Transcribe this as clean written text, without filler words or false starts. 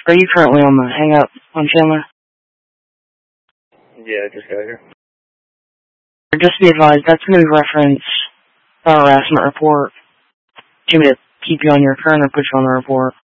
Are you currently on the hang up on Chandler? Yeah, I just got here. Just be advised, that's going to be reference a harassment report. Do you want me to keep you on your current or put you on the report?